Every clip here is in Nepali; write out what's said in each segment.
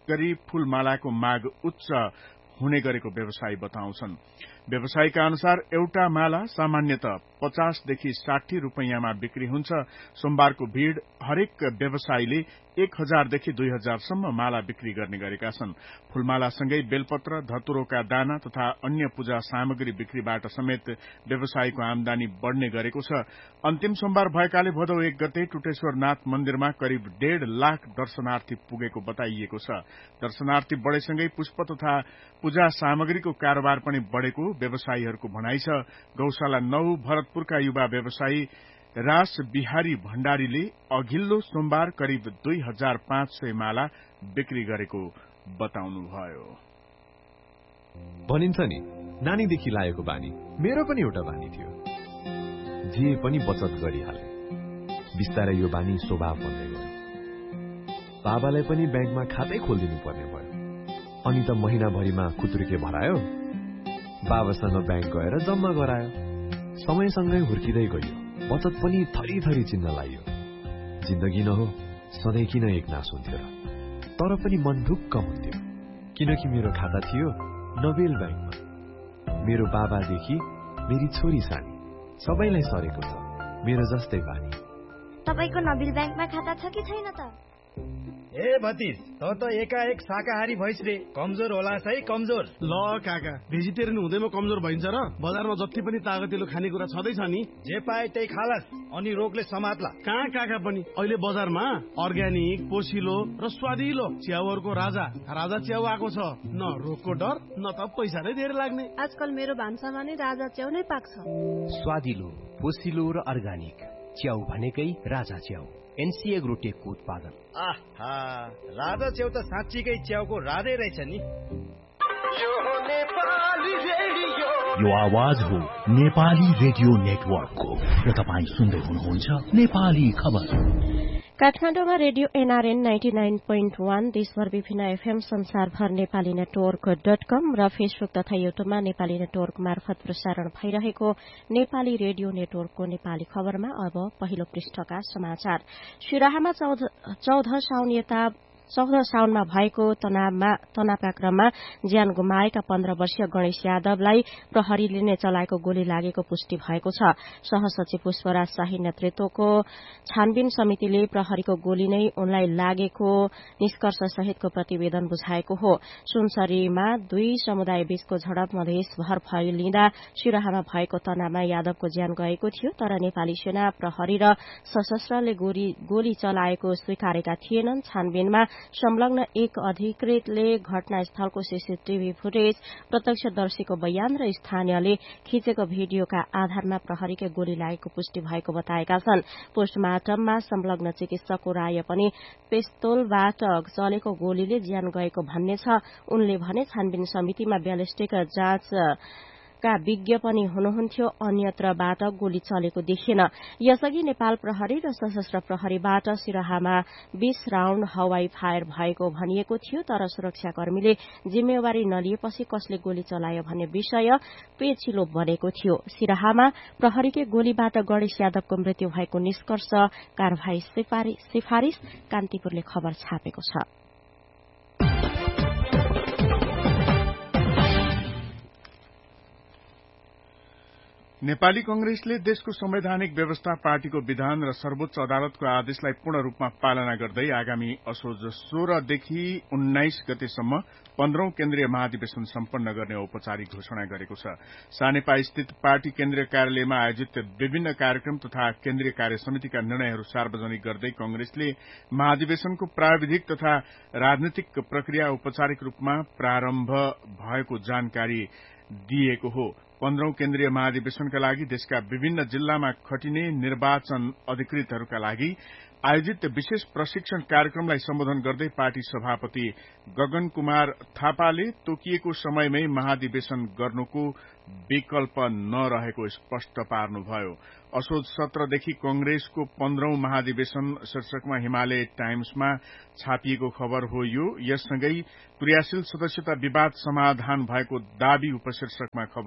गरी फूलमालाको माग उच्च हुने गरेको व्यवसायी बताउँछन्। व्यवसायीका अनुसार एउटा माला सामान्यतः 50 देखि 60 रुपैयाँमा बिक्री हुन्छ। सोमबारको भीड़ हरेक व्यवसायीले 1000 देखि 2000 सम्म माला बिक्री गर्ने गरेका छन्। फूलमालासँगै बेलपत्र, धतुरोका दाना तथा अन्य पूजा सामग्री बिक्रीबाट समेत व्यवसायीको आमदानी बढ़ने गरेको छ। अन्तिम सोमबार भएकाले भदौ 1 गते टुटेश्वरनाथ मन्दिरमा करिब 1.5 लाख दर्शनार्थी पुगेको बताइएको छ। दर्शनार्थी बढ़ेसँगै पुष्प तथा पूजा सामग्रीको कारोबार पनि बढ़ेको व्यवसायीहरूको भनाइ छ। गौशाला 9 भरतपुरका युवा व्यवसायी रास बिहारी भण्डारीले अघिल्लो सोमबार करिब 2500 माला बिक्री गरेको बताउनुभयो। भनिन्छ नि, नानीदेखि लागेको बानी मेरो पनि एउटा बानी थियो। जे पनि बचत गरिहाले। बिस्तारै यो बानी स्वभाव बन्दै गयो। बाबालाई पनि ब्याङ्कमा खातै खोलिदिनु पर्ने भयो। अनि त महिनाभरिमा खुत्रुके भरायो, बाबासँग ब्याङ्क गएर जम्मा गरायो। समयसँगै हुर्किँदै गयो, बचत पनि थरी चिन्न लाग्यो। जिन्दगी न हो, सधैँ किन एक नास हुन्थ्यो र? तर पनि मन ढुक्क हुन्थ्यो, किनकि मेरो खाता थियो नोबेल ब्याङ्कमा। मेरो बाबादेखि मेरी छोरी सानी सबैलाई सरेको छ मेरो जस्तै बानी। तपाईको नोबेल ब्याङ्कमा खाता छ कि छैन त? ए भतिज, त एकाएक शाकाहारी भइस रे, कमजोर होला है कमजोर। ल काका, भेजिटेरियन हुँदैमा कमजोर भइन्छ र? बजारमा जति पनि तागतिलो खानेकुरा छँदैछ नि, जे पाए त्यही खालास, अनि रोगले समात्ला। कहाँ काका पनि अहिले बजारमा अर्ग्यानिक, पोसिलो र स्वादिलो च्याउहरूको राजा च्याउ आएको छ। न रोगको डर, न त पैसा नै धेरै लाग्ने। आजकल मेरो भान्सामा नै राजा च्याउ नै पाक्छ। स्वादिलो, पोसिलो र अर्ग्यानिक च्याउ भनेकै राजा च्याउ। एनसी एग्रोटेकको उत्पादन। आहा, राजा च्याउ त साँच्चीकै च्याउको राधै रहेछ नि। यो आवाज हो नेपाली रेडियो नेटवर्कको र तपाईँ सुन्दै हुनुहुन्छ नेपाली खबर। काठमाडौँमा रेडियो एनआरएन 99.1, देशभर विभिन्न एफएम, संसारभर नेपाली नेटवर्क.com र फेसबुक तथा युट्युबमा नेपाली नेटवर्क मार्फत प्रसारण भइरहेको नेपाली रेडियो नेटवर्कको नेपाली खबरमा अब पहिलो पृष्ठका समाचार। सिराहामा 14 साउनमा भएको तनावका क्रममा ज्यान गुमाएका 15 वर्षीय गणेश यादवलाई प्रहरीले नै चलाएको गोली लागेको पुष्टि भएको छ। सहसचिव पुष्पराज शाही नेतृत्वको छानबिन समितिले प्रहरीको गोली नै उनलाई लागेको निष्कर्ष सहितको प्रतिवेदन बुझाएको हो। सुनसरीमा 2 समुदाय बीचको झडप मधेसभर फैलिँदा सिराहामा भएको तनावमा यादवको ज्यान गएको थियो, तर नेपाली सेना, प्रहरी र सशस्त्रले गोली चलाएको स्वीकारेका थिएनन्। छानबिनमा संलग्न एक अधिकृतले घटनास्थलको सीसीटीभी फुटेज, प्रत्यक्षदर्शीको बयान र स्थानीयले खिचेको भिडियोका आधारमा प्रहरीकै गोली लागेको पुष्टि भएको बताएका छन्। पोस्टमार्टममा संलग्न चिकित्सकको राय पनि पिस्तोलबाट चलेको गोलीले ज्यान गएको भन्ने छ। उनले भने छानबिन समितिमा ब्यालिस्टिक जाँचका विज्ञ पनि हुनुहुन्थ्यो, अन्यत्रबाट गोली चलेको देखिएन। यसअघि नेपाल प्रहरी र सशस्त्र प्रहरीबाट सिराहामा 20 राउण्ड हवाई फायर भएको भनिएको थियो, तर सुरक्षाकर्मीले जिम्मेवारी नलिएपछि कसले गोली चलायो भन्ने विषय पेचिलो बनेको थियो। सिराहामा प्रहरीकै गोलीबाट गणेश यादवको मृत्यु भएको निष्कर्ष कारवाही सिफारिश कान्तिपुरले खबर छापेको छ। नेपाली कंग्रेसले देशको संवैधानिक व्यवस्था, पार्टीको विधान र सर्वोच्च अदालतको आदेशलाई पूर्ण रूपमा पालना गर्दै आगामी असोज 16 देखि 19 गतेसम्म 15औं केन्द्रीय महाधिवेशन सम्पन्न गर्ने औपचारिक घोषणा गरेको छ। सानेपा स्थित पार्टी केन्द्रीय कार्यालयमा आयोजित विभिन्न कार्यक्रम तथा केन्द्रीय कार्य समितिका निर्णयहरू सार्वजनिक गर्दै कंग्रेसले महाधिवेशनको प्राविधिक तथा राजनीतिक प्रक्रिया औपचारिक रूपमा प्रारम्भ भएको जानकारी दिएको हो। 15औं केन्द्रीय महाधिवेशनका लागि देशका विभिन्न जिल्लामा खटिने निर्वाचन अधिकृतहरूका लागि आयोजित विशेष प्रशिक्षण कार्यक्रमलाई सम्बोधन गर्दै पार्टी सभापति गगन कुमार थापाले तोकिएको समयमै महाधिवेशन गर्नुको विकल्प नरहेको स्पष्ट पार्नुभयो। असोज 17 देखि कंग्रेसको 15औं महाधिवेशन शीर्षकमा हिमालय टाइम्समा छापिएको खबर हो यो। यससँगै क्रियाशील सदस्यता विवाद समाधान भएको दावी उपशीर्षकमा खबर छ।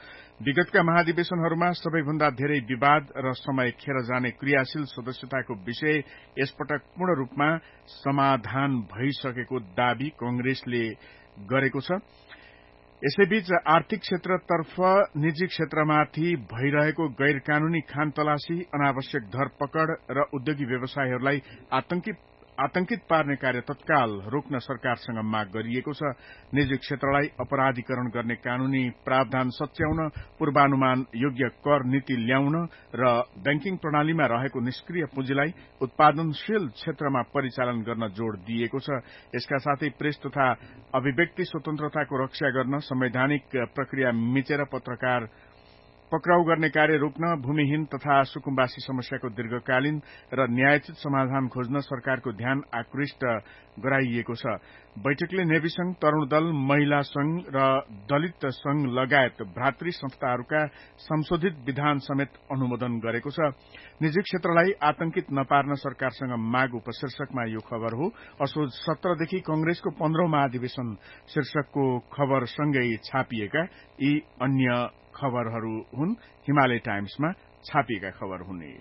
विगतका महाधिवेशनहरूमा सबैभन्दा धेरै विवाद र समय खेर जाने क्रियाशील सदस्यताको विषय यसपटक पूर्ण रूपमा समाधान भइसकेको दावी कंग्रेसले गरेको छ। यसैबीच आर्थिक क्षेत्रतर्फ निजी क्षेत्रमाथि भइरहेको गैर कानूनी खान तलासी, अनावश्यक धरपकड़ र उद्योगी व्यवसायीहरूलाई आतंकित पार्ने कार्य तत्काल रोक्न सरकारसँग माग गरिएको छ। निजी क्षेत्रलाई अपराधीकरण गर्ने कानूनी प्रावधान सच्याउन, पूर्वानुमान योग्य कर नीति ल्याउन र ब्याङ्किङ प्रणालीमा रहेको निष्क्रिय पुँजीलाई उत्पादनशील क्षेत्रमा परिचालन गर्न जोड़ दिएको छ। यसका साथै प्रेस तथा अभिव्यक्ति स्वतन्त्रताको रक्षा गर्न, संवैधानिक प्रक्रिया मिचेर पत्रकार पक्राउ गर्ने कार्य रोक्न, भूमिहीन तथा सुकुम्बासी समस्याको दीर्घकालीन र न्यायोचित समाधान खोज्न सरकारको ध्यान आकृष्ट गराइएको छ। बैठकले नेवी संघ, तरूण दल, महिला संघ र दलित संघ लगायत भ्रातृ संस्थाहरूका संशोधित विधान समेत अनुमोदन गरेको छ। निजी क्षेत्रलाई आतंकित नपार्न सरकारसँग माग उपशीर्षकमा यो खबर हो। असोज 17 देखि कंग्रेसको 15औं महाधिवेशन शीर्षकको खबरसँगै छापिएका यी अन्य खबरहरू हुन्। हिमालय टाइम्समा छापिएका खबर हुने।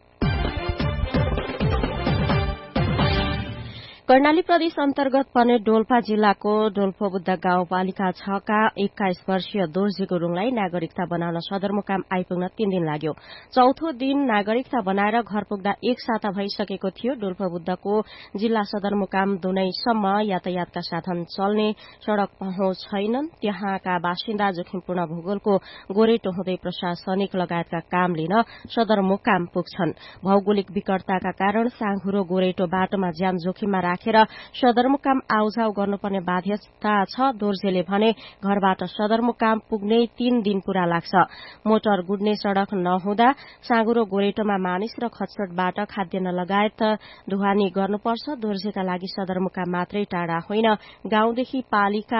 कर्णाली प्रदेश अन्तर्गत पर्ने डोल्पा जिल्लाको डोल्पबुद्ध गाउँपालिका 6 का 21 वर्षीय दोर्जे गुरूङलाई नागरिकता बनाउन सदरमुकाम आइपुग्न 3 दिन लाग्यो। चौथो दिन नागरिकता बनाएर घर पुग्दा 1 साता भइसकेको थियो। डोल्पबुद्धको जिल्ला सदरमुकाम दुनैसम्म यातायातका साधन चल्ने सड़क पहुँच छैनन्। त्यहाँका बासिन्दा जोखिमपूर्ण भूगोलको गोरेटो हुँदै प्रशासनिक लगायतका काम लिन सदरमुकाम पुग्छन्। भौगोलिक विकटताका कारण साँघुरो गोरेटो बाटोमा ज्यान जोखिममा राखेर सदरमुकाम आउजाउ गर्नुपर्ने बाध्यता छ। दोर्जेले भने घरबाट सदरमुकाम पुग्ने 3 दिन पूरा लाग्छ। मोटर गुड्ने सड़क नहुँदा साँगुरो गोरेटोमा मानिस र खचखटबाट खाद्यान्न लगायत ढुवानी गर्नुपर्छ। दोर्जेका लागि सदरमुकाम मात्रै टाढा होइन, गाउँदेखि पालिका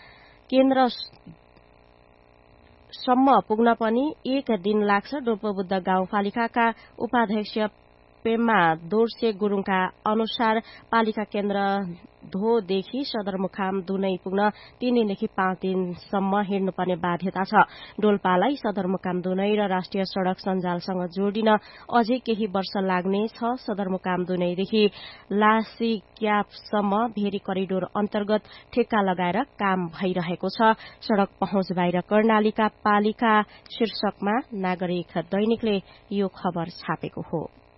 केन्द्रसम्म पुग्न पनि 1 दिन लाग्छ। डोल्पबुद्ध गाउँपालिकाका उपाध्यक्ष पेम्मा दोर्से गुरूङका अनुसार पालिका केन्द्र धोदेखि सदरमुकाम दुनै पुग्न 3 दिनदेखि 5 दिनसम्म हिँड्नुपर्ने बाध्यता छ। डोल्पालाई सदरमुकाम दुनै र राष्ट्रिय सड़क सञ्जालसँग जोडिन अझै केही वर्ष लाग्ने छ। सदरमुकाम दुनैदेखि लासीक्यापसम्म भेरी करिडोर अन्तर्गत ठेक्का लगाएर काम भइरहेको छ। सड़क पहुँच बाहिर कर्णालीका पालिका शीर्षकमा नागरिक दैनिकले यो खबर छापेको हो।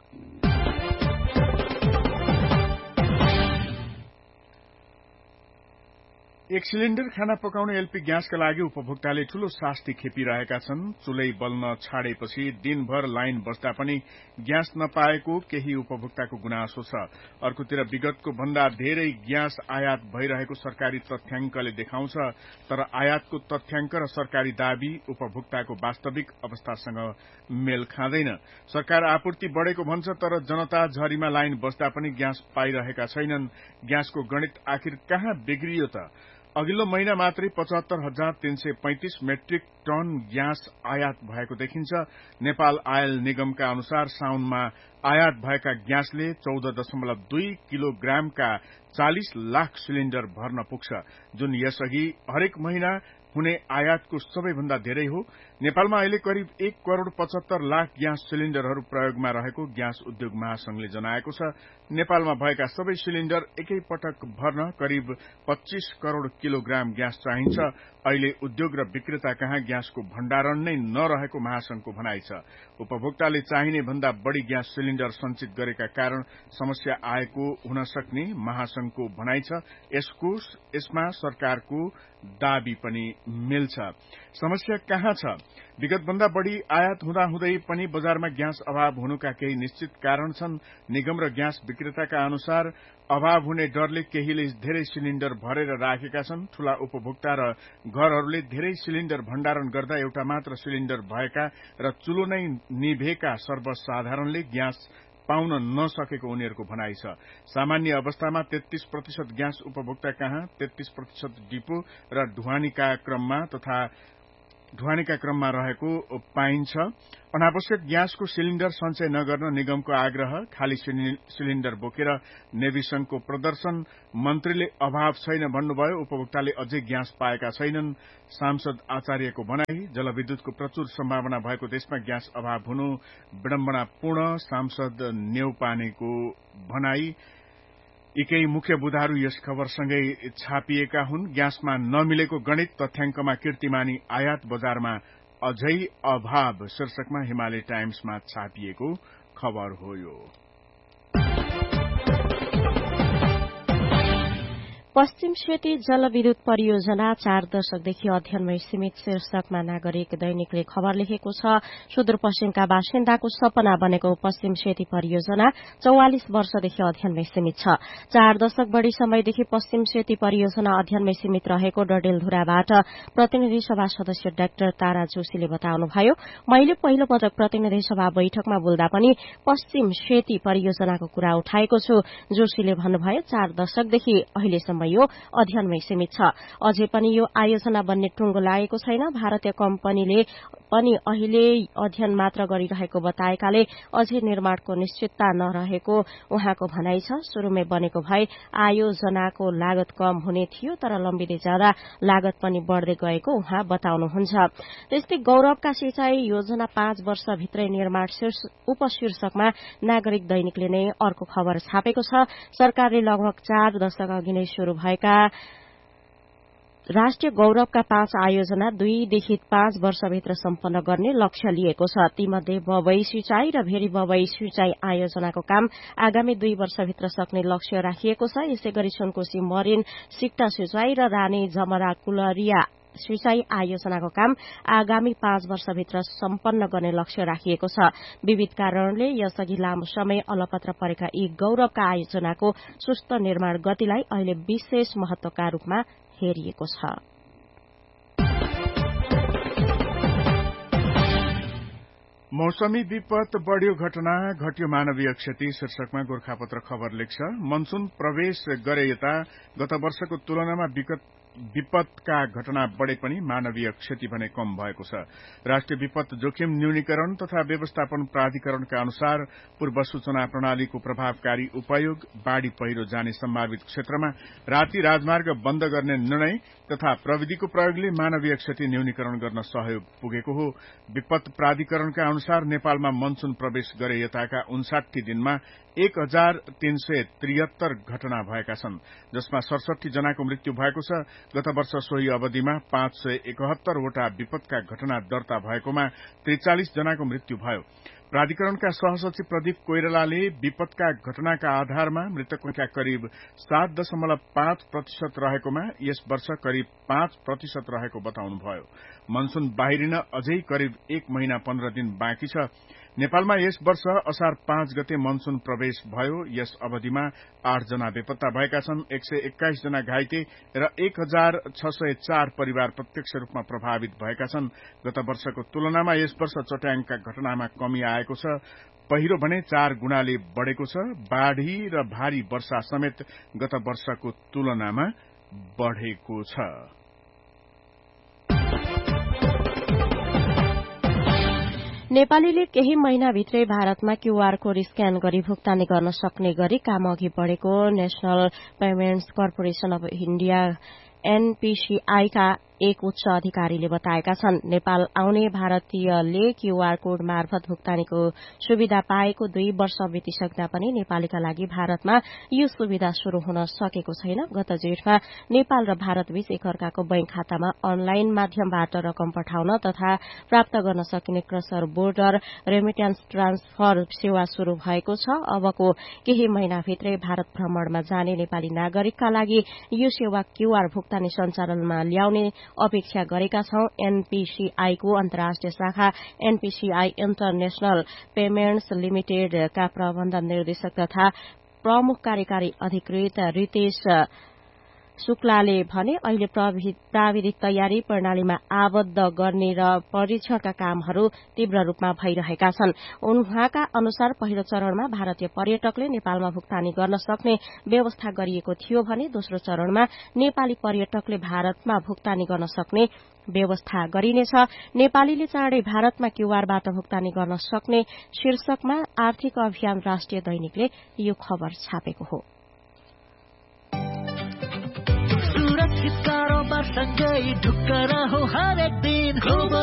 एक सिलिण्डर खाना पकाउने एलपी ग्यासका लागि उपभोक्ताले ठूलो शास्ति खेपिरहेका छन्। चुलै बल्न छाडेपछि दिनभर लाइन बस्दा पनि ग्यास नपाएको केही उपभोक्ताको गुनासो छ। अर्कोतिर विगतको भन्दा धेरै ग्यास आयात भइरहेको सरकारी तथ्याङ्कले देखाउँछ। तर आयातको तथ्याङ्क र सरकारी दावी उपभोक्ताको वास्तविक अवस्थासँग मेल खाँदैन। सरकार आपूर्ति बढ़ेको भन्छ, तर जनता झरीमा लाइन बस्दा पनि ग्यास पाइरहेका छैनन्। ग्यासको गणित आखिर कहाँ बिग्रियो त? अघिल्लो महिना मात्रै 75,335 मेट्रिक टन ग्यास आयात भएको देखिन्छ। नेपाल आयल निगमका अनुसार साउनमा आयात भएका ग्यासले 14.2 किलोग्रामका 40 लाख सिलिण्डर भर्न पुग्छ, जुन यसअघि हरेक महिना हुने आयातको सबैभन्दा धेरै हो। नेपालमा अहिले करिब 1,75,00,000 ग्यास सिलिण्डरहरू प्रयोगमा रहेको ग्यास उद्योग महासंघले जनाएको छ। नेपालमा भएका सबै सिलिण्डर एकै पटक भर्न करिब 25 करोड़ किलोग्राम ग्यास चाहिन्छ। अहिले उद्योग र विक्रेता कहाँ ग्यासको भण्डारण नै नरहेको महासंघको भनाइ छ। उपभोक्ताले चाहिने भन्दा बढ़ी ग्यास सिलिण्डर संचित गरेका कारण समस्या आएको हुन सक्ने महासंघको भनाइ छ। यसमा सरकारको दावी पनि मिल्छ। समस्या कहाँ छ? विगतभन्दा बढ़ी आयात हुँदाहुँदै पनि बजारमा ग्यास अभाव हुनुका केही निश्चित कारण छन्। निगम र ग्यास विक्रेताका अनुसार अभाव हुने डरले केहीले धेरै सिलिण्डर भरेर राखेका छन्। ठूला उपभोक्ता र घरहरूले धेरै सिलिण्डर भण्डारण गर्दा एउटा मात्र सिलिण्डर भएका र चुलो नै निभेका सर्वसाधारणले ग्यास पाउन नसकेको उनीहरूको भनाइ छ। सामान्य अवस्थामा 33% ग्यास उपभोक्ता कहाँ, 33% डिपो र ढुवानीका क्रममा तथा ढुवानीका क्रममा रहेको पाइन्छ। अनावश्यक ग्यासको सिलिण्डर सञ्चय नगर्न निगमको आग्रह, खाली सिलिण्डर बोकेर नेभी संघको प्रदर्शन, मन्त्रीले अभाव छैन भन्नुभयो, उपभोक्ताले अझै ग्यास पाएका छैनन्, सांसद आचार्यको भनाई, जलविद्युतको प्रचुर सम्भावना भएको देशमा ग्यास अभाव हुनु विडम्बनापूर्ण, सांसद नेउपानेको भनाई। एकै मुख्य बुधाहरू यस खबरसँगै छापिएका हुन्। ग्यासमा नमिलेको गणित, तथ्याङ्कमा कीर्तिमानी आयात, बजारमा अझै अभाव शीर्षकमा हिमालय टाइम्समा छापिएको खबर हो यो। पश्चिम सेती जलविद्युत परियोजना 4 दशकदेखि अध्ययनमै सीमित शीर्षकमा नागरिक दैनिकले खबर लेखेको छ। सुदूरपश्चिमका बासिन्दाको सपना बनेको पश्चिम सेती परियोजना 44 वर्षदेखि अध्ययनमै सीमित छ। 4 दशक बढ़ी समयदेखि पश्चिम सेती परियोजना अध्ययनमै सीमित रहेको डडेलधुराबाट प्रतिनिधि सभा सदस्य डाक्टर तारा जोशीले बताउनुभयो। मैले पहिलो पटक प्रतिनिधि सभा बैठकमा बोल्दा पनि पश्चिम सेती परियोजनाको कुरा उठाएको छु। जोशीले भन्नुभयो 4 दशकदेखि अहिलेसम्म यो अध्ययनमै सीमित छ। अझै पनि यो आयोजना बन्ने टुंगो लागेको छैन। भारतीय कम्पनीले पनि अहिले अध्ययन मात्र गरिरहेको बताएकाले अझै निर्माणको निश्चितता नरहेको उहाँको भनाइ छ। शुरूमै बनेको भए आयोजनाको लागत कम हुने थियो, तर लम्बिँदै जाँदा लागत पनि बढ़दै गएको उहाँ बताउनुहुन्छ। त्यस्तै गौरवका सिंचाई योजना 5 वर्षभित्रै निर्माण उपशीर्षकमा नागरिक दैनिकले नै अर्को खबर छापेको छ। सरकारले लगभग 4 दशक अघि नै शुरू भएका राष्ट्रिय गौरवका 5 आयोजना 2 देखि 5 वर्षभित्र सम्पन्न गर्ने लक्ष्य लिएको छ। तीमध्ये बबई सिंचाई र भेरी बबई सिंचाई आयोजनाको काम आगामी 2 वर्षभित्र सक्ने लक्ष्य राखिएको छ। यसैगरी सुनकोशी मरिन सिक्टा सिंचाई र रानी जमरा कुलरिया सिंचाई आयोजनाको काम आगामी 5 वर्षभित्र सम्पन्न गर्ने लक्ष्य राखिएको छ। विविध कारणले यसअघि लामो समय अलपत्र परेका यी गौरवका आयोजनाको सुस्त निर्माण गतिलाई अहिले विशेष महत्वका रूपमा हेरिएको छ। मौसमी विपद बढ़्यो घटना, घट्यो मानवीय क्षति शीर्षकमा गोर्खापत्र खबर लेख्छ। मनसून प्रवेश गरे यता गत वर्षको तुलनामा विपदका घटना बढ़े पनि मानवीय क्षति भने कम भएको छ। राष्ट्रिय विपद जोखिम न्यूनीकरण तथा व्यवस्थापन प्राधिकरणका अनुसार पूर्व सूचना प्रणालीको प्रभावकारी उपयोग, बाढ़ी पहिरो जाने सम्भावित क्षेत्रमा राति राजमार्ग बन्द गर्ने निर्णय तथा प्रविधिको प्रयोगले मानवीय क्षति न्यूनीकरण गर्न सहयोग पुगेको हो। विपद प्राधिकरणका अनुसार नेपालमा मनसून प्रवेश गरे यताका 59 दिनमा 1373 घटना भएका छन्, जसमा 67 जनाको मृत्यु भएको छ। गत वर्ष सोही अवधिमा 571 वटा विपदका घटना दर्ता भएकोमा 43 जनाको मृत्यु भयो। प्राधिकरणका सहसचिव प्रदीप कोइरालाले विपदका घटनाका आधारमा मृतकको संख्या करिब 7.5% रहेकोमा यस वर्ष करिब 5% रहेको बताउनुभयो। मनसून बाहिरिन अझै करिब 1 महिना 15 दिन बाँकी छ। नेपालमा यस वर्ष असार 5 गते मनसून प्रवेश भयो। यस अवधिमा 8 जना बेपत्ता भएका छन्, 121 जना घाइते र 1604 परिवार प्रत्यक्ष रूपमा प्रभावित भएका छन्। गत वर्षको तुलनामा यस वर्ष चट्याङका घटनामा कमी आएको छ। पहिरो भने 4 गुणाले बढ़ेको छ। बाढ़ी र भारी वर्षा समेत गत वर्षको तुलनामा बढ़ेको छ। नेपालीले केही महिनाभित्रै भारतमा क्यूआर कोड स्क्यान गरी भुक्तानी गर्न सक्ने गरी काम अघि बढ़ेको national payments corporation of India NPCI का एक उच्च अधिकारीले बताएका छन्। नेपाल आउने भारतीयले क्यूआर कोड मार्फत भुक्तानीको सुविधा पाएको 2 वर्ष बितिसक्दा पनि नेपालीका लागि भारतमा यो सुविधा शुरू हुन सकेको छैन। गत जेठमा नेपाल र भारतबीच एकअर्काको बैंक खातामा अनलाइन माध्यमबाट रकम पठाउन तथा प्राप्त गर्न सकिने क्रसर बोर्डर रेमिट्यान्स ट्रान्सफर सेवा शुरू भएको छ। अबको केही महिनाभित्रै भारत भ्रमणमा जाने नेपाली नागरिकका लागि यो सेवा क्यूआर भुक्तानी सञ्चालनमा ल्याउने अपेक्षा गरेका छौं। एनपीसीआई को अन्तर्राष्ट्रिय शाखा एनपीसीआई इन्टरनेशनल पेमेन्ट्स लिमिटेडका प्रबन्ध निर्देशक तथा प्रमुख कार्यकारी अधिकृत रितेश शुक्लाले भने अहिले प्राविधिक तयारी प्रणालीमा आबद्ध गर्ने र परीक्षणका कामहरू तीव्र रूपमा भइरहेका छन्। उहाँका अनुसार पहिलो चरणमा भारतीय पर्यटकले नेपालमा भुक्तानी गर्न सक्ने व्यवस्था गरिएको थियो भने दोस्रो चरणमा नेपाली पर्यटकले भारतमा भुक्तानी गर्न सक्ने व्यवस्था गरिनेछ। नेपालीले चाँडै भारतमा क्यूआरबाट भुक्तानी गर्न सक्ने शीर्षकमा आर्थिक अभियान राष्ट्रिय दैनिकले यो खबर छापेको हो। सुरक्षित कारोबार सँगै ढुक्क रहो हरेक दिन